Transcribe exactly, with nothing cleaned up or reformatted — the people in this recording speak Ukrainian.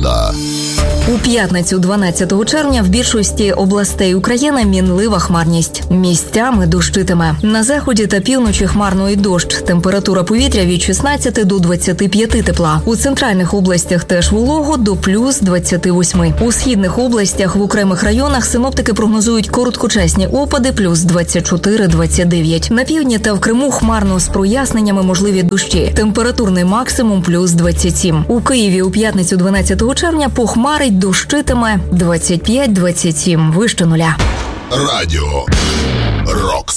погода. У п'ятницю дванадцятого червня в більшості областей України мінлива хмарність. Місцями дощитиме. На заході та півночі хмарно і дощ. Температура повітря від шістнадцяти до двадцяти п'яти тепла. У центральних областях теж волого до плюс двадцяти восьми. У східних областях в окремих районах синоптики прогнозують короткочасні опади плюс двадцять чотири - двадцять дев'ять. На півдні та в Криму хмарно з проясненнями можливі дощі. Температурний максимум плюс двадцять сім. У Києві у п'ятницю дванадцятого червня похмарить, дощитиме двадцять п'ять - двадцять сім, вище нуля. Радіо Рокс.